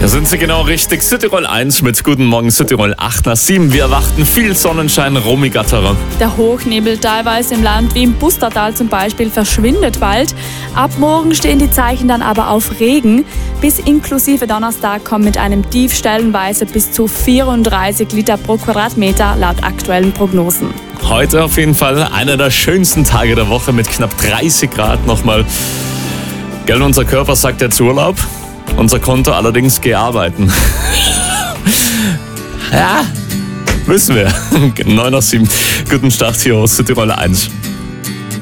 Da sind Sie genau richtig. Südtirol 1 mit Guten Morgen Südtirol 8 nach 7. Wir erwarten viel Sonnenschein, Romigatterer. Der Hochnebel teilweise im Land, wie im Pustertal zum Beispiel, verschwindet bald. Ab morgen stehen die Zeichen dann aber auf Regen. Bis inklusive Donnerstag kommt mit einem Tief stellenweise bis zu 34 Liter pro Quadratmeter laut aktuellen Prognosen. Heute auf jeden Fall einer der schönsten Tage der Woche mit knapp 30 Grad nochmal. Gell, unser Körper sagt jetzt Urlaub, unser Konto allerdings geh arbeiten. Ja, wissen wir. 9 nach 7. Guten Start hier aus Südtirol 1.